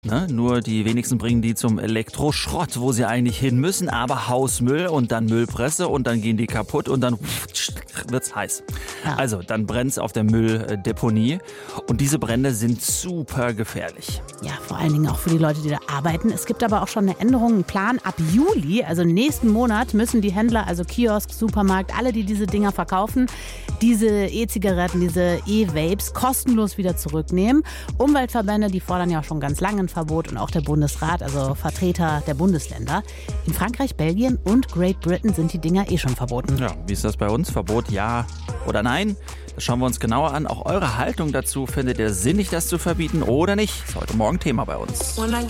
Ne? Nur die wenigsten bringen die zum Elektroschrott, wo sie eigentlich hin müssen, aber Hausmüll und dann Müllpresse und dann gehen die kaputt und dann wird's heiß. Ja. Also dann brennt's auf der Mülldeponie und diese Brände sind super gefährlich. Ja, vor allen Dingen auch für die Leute, die da arbeiten. Es gibt aber auch schon eine Änderung, einen Plan. Ab Juli, also nächsten Monat, müssen die Händler, also Kiosk, Supermarkt, alle, die diese Dinger verkaufen, diese E-Zigaretten, diese E-Vapes kostenlos wieder zurücknehmen. Umweltverbände, die fordern ja schon ganz lange ein Verbot und auch der Bundesrat, also Vertreter der Bundesländer. In Frankreich, Belgien und Great Britain sind die Dinger schon verboten. Ja, wie ist das bei uns? Verbot ja oder nein? Das schauen wir uns genauer an. Auch eure Haltung dazu, findet ihr sinnig, das zu verbieten oder nicht? Ist heute Morgen Thema bei uns.